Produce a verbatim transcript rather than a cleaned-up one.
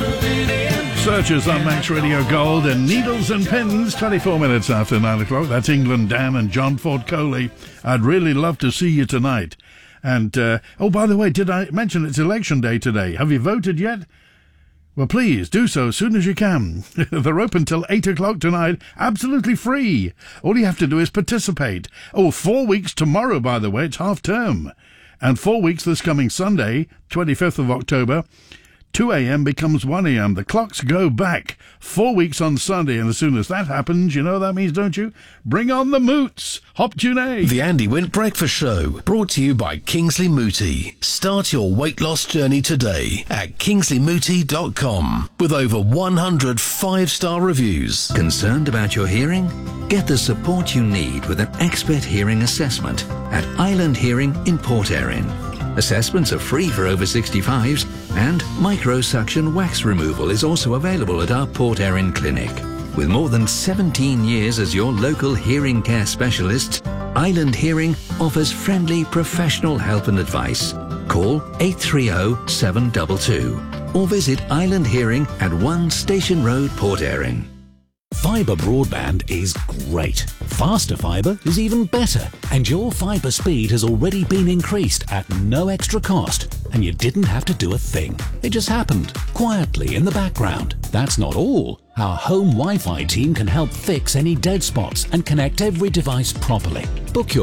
Searchers on Max Radio Gold and Needles and Pins, twenty-four minutes after nine o'clock. That's England Dan and John Ford Coley. I'd really love to see you tonight. And, uh, oh, by the way, did I mention it's election day today? Have you voted yet? Well, please do so as soon as you can. They're open till eight o'clock tonight, absolutely free. All you have to do is participate. Oh, four weeks tomorrow, by the way, it's half term. And four weeks this coming Sunday, twenty-fifth of October, two a.m. becomes one a.m. The clocks go back four weeks on Sunday, and as soon as that happens, you know what that means, don't you? Bring on the moots! Hop tune. The Andy Wint Breakfast Show, brought to you by Kingsley Mooti. Start your weight loss journey today at kingsley mooti dot com with over one hundred five-star reviews. Concerned about your hearing? Get the support you need with an expert hearing assessment at Island Hearing in Port Erin. Assessments are free for over sixty-fives, and microsuction wax removal is also available at our Port Erin clinic. With more than seventeen years as your local hearing care specialist, Island Hearing offers friendly professional help and advice. Call eight three zero, seven two two or visit Island Hearing at one Station Road, Port Erin. Fibre broadband is great. Faster fibre is even better. And your fibre speed has already been increased at no extra cost. And you didn't have to do a thing. It just happened, quietly in the background. That's not all. Our home Wi-Fi team can help fix any dead spots and connect every device properly. Book your